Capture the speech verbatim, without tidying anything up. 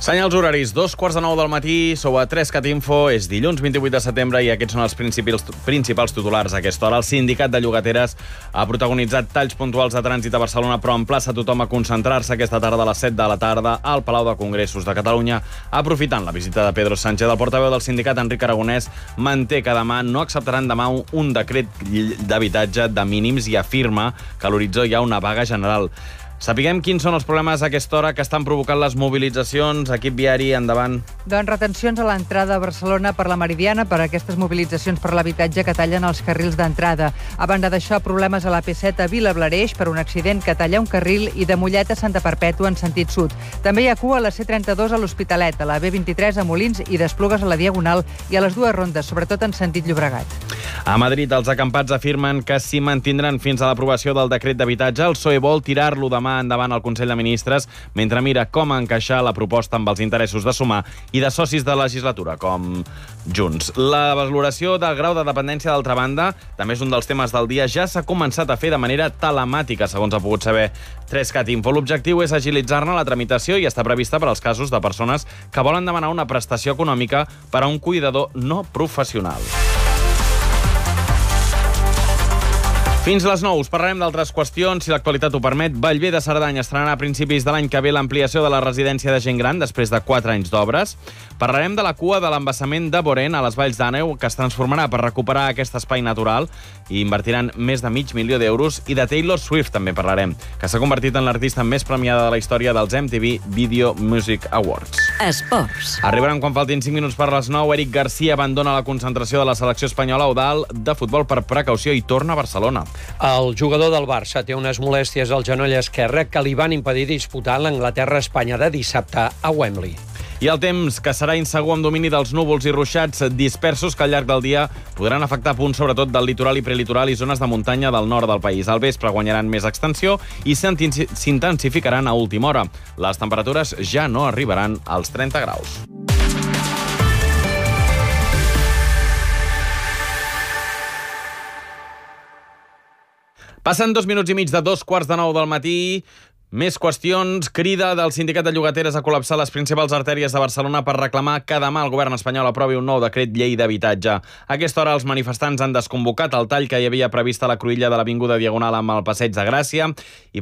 Senyals horaris, dos quarts de nou del matí, sou a tres cat info, és dilluns vint-i-vuit de setembre i aquests són els principals, principals titulars a aquesta hora. El sindicat de llogateres ha protagonitzat talls puntuals de trànsit a Barcelona, però emplaça tothom a concentrar-se aquesta tarda a les set de la tarda al Palau de Congressos de Catalunya, aprofitant la visita de Pedro Sánchez. El portaveu del sindicat, Enric Aragonès, manté que demà no acceptaran demà un decret d'habitatge de mínims i afirma que a l'horitzó hi ha una vaga general. Sapiguem quins són els problemes a aquesta hora que estan provocant les mobilitzacions. Equip viari, endavant. Doncs retencions a l'entrada a Barcelona per la Meridiana per aquestes mobilitzacions per l'habitatge que tallen els carrils d'entrada. A banda d'això, problemes a l'A P set a Vilablareix per un accident que talla un carril i de Mollet a Santa Perpètua en sentit sud. També hi ha cua a la C trenta-dos a l'Hospitalet, a la B vint-i-tres a Molins i d'Esplugues a la Diagonal i a les dues rondes, sobretot en sentit Llobregat. A Madrid, els acampats afirmen que s'hi mantindran fins a l'aprovació del decret d'habitatge. El P S O E vol tirar-lo demà endavant al Consell de Ministres mentre mira com encaixar la proposta amb els interessos de Sumar i de socis de legislatura, com Junts. La valoració del grau de dependència, d'altra banda, també és un dels temes del dia. Ja s'ha començat a fer de manera telemàtica, segons ha pogut saber tres cat info. L'objectiu és agilitzar-ne la tramitació i està prevista per als casos de persones que volen demanar una prestació econòmica per a un cuidador no professional. Fins les nou us parlarem d'altres qüestions, si l'actualitat ho permet. Bellver de Cerdanya estrenarà a principis de l'any que ve l'ampliació de la residència de gent gran després de quatre anys d'obres. Parlarem de la cua de l'embassament de Borén a les Valls d'Àneu, que es transformarà per recuperar aquest espai natural i invertiran més de mig milió d'euros. I de Taylor Swift també parlarem, que s'ha convertit en l'artista més premiada de la història dels M T V Video Music Awards. Esports. Arribaran quan faltin cinc minuts per les nou. Eric Garcia abandona la concentració de la selecció espanyola Eudal de futbol per precaució i torna a Barcelona. El jugador del Barça té unes molèsties al genoll esquerre que li van impedir disputar l'Anglaterra-Espanya de dissabte a Wembley. I el temps, que serà insegur amb domini dels núvols i ruixats dispersos que al llarg del dia podran afectar punts sobretot del litoral i prelitoral i zones de muntanya del nord del país. Al vespre guanyaran més extensió i s'intensificaran a última hora. Les temperatures ja no arribaran als trenta graus. Passen dos minuts i mig de dos quarts de nou del matí. Més qüestions. Crida del sindicat de llogateres a col·lapsar les principals artèries de Barcelona per reclamar que demà el govern espanyol aprovi un nou decret llei d'habitatge. A aquesta hora els manifestants han desconvocat el tall que hi havia previst a la cruïlla de l'Avinguda Diagonal amb el Passeig de Gràcia i